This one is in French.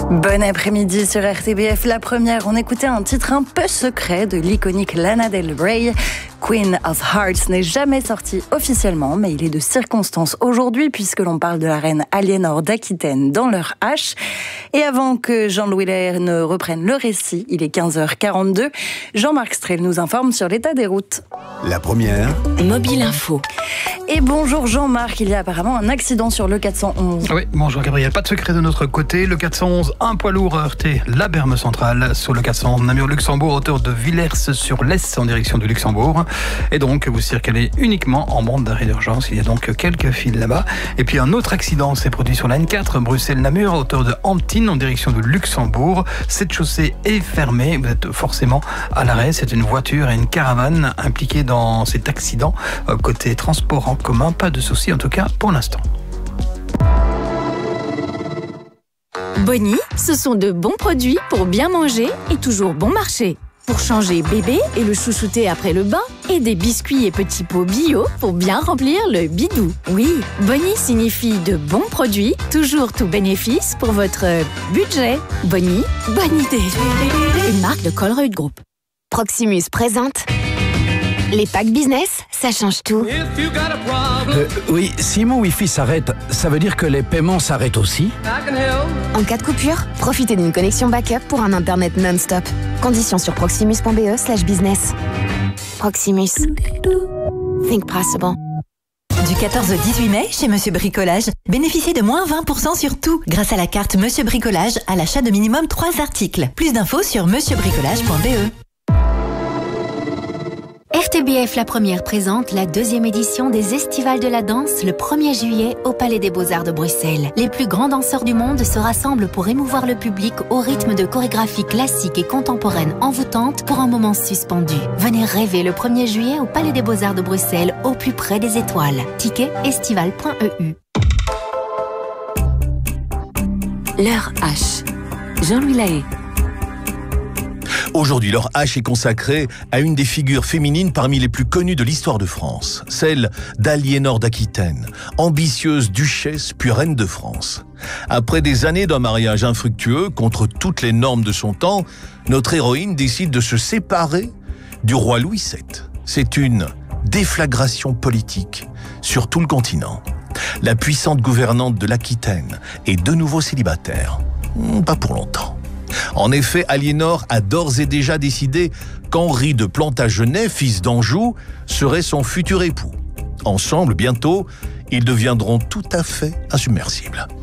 Bon après-midi sur RTBF. La première, on écoutait un titre un peu secret de l'iconique Lana Del Rey. Queen of Hearts n'est jamais sorti officiellement, mais il est de circonstance aujourd'hui puisque l'on parle de la reine Aliénor d'Aquitaine dans leur H. Et avant que Jean-Louis Lair ne reprenne le récit, il est 15h42, Jean-Marc Strel nous informe sur l'état des routes. La première, Mobile Info. Et bonjour Jean-Marc, il y a apparemment un accident sur le 411. Oui, bonjour Gabriel, pas de secret de notre côté. Le 411, un poids lourd a heurté la berme centrale sur le 411 Namur-Luxembourg, hauteur de Villers-sur-Lez en direction du Luxembourg. Et donc, vous circulez uniquement en bande d'arrêt d'urgence. Il y a donc quelques files là-bas. Et puis un autre accident s'est produit sur la N4, Bruxelles-Namur, à hauteur de Hamptine en direction de Luxembourg. Cette chaussée est fermée. Vous êtes forcément à l'arrêt. C'est une voiture et une caravane impliquées dans cet accident. Côté transport en commun, pas de souci en tout cas pour l'instant. Bonnie, ce sont de bons produits pour bien manger et toujours bon marché. Pour changer bébé et le chouchouter après le bain, et des biscuits et petits pots bio pour bien remplir le bidou. Oui, Bonnie signifie de bons produits, toujours tout bénéfice pour votre budget. Bonnie, bonne idée. Une marque de Colruyt Group. Proximus présente les packs business, ça change tout. Oui, si mon Wi-Fi s'arrête, ça veut dire que les paiements s'arrêtent aussi? En cas de coupure, profitez d'une connexion backup pour un internet non-stop. Conditions sur proximus.be/business. Proximus. Think possible. Du 14 au 18 mai, chez Monsieur Bricolage, bénéficiez de moins 20% sur tout grâce à la carte Monsieur Bricolage à l'achat de minimum 3 articles. Plus d'infos sur monsieurbricolage.be. RTBF La Première présente la 2e édition des Estivales de la danse le 1er juillet au Palais des Beaux-Arts de Bruxelles. Les plus grands danseurs du monde se rassemblent pour émouvoir le public au rythme de chorégraphies classiques et contemporaines envoûtantes pour un moment suspendu. Venez rêver le 1er juillet au Palais des Beaux-Arts de Bruxelles, au plus près des étoiles. Ticket estival.eu. L'heure H. Jean-Louis Laer. aujourd'hui, leur H est consacrée à une des figures féminines parmi les plus connues de l'histoire de France, celle d'Aliénor d'Aquitaine, ambitieuse duchesse puis reine de France. Après des années d'un mariage infructueux, contre toutes les normes de son temps, notre héroïne décide de se séparer du roi Louis VII. C'est une déflagration politique sur tout le continent. La puissante gouvernante de l'Aquitaine est de nouveau célibataire. Pas pour longtemps. En effet, Aliénor a d'ores et déjà décidé qu'Henri de Plantagenet, fils d'Anjou, serait son futur époux. Ensemble, bientôt, ils deviendront tout à fait insubmersibles.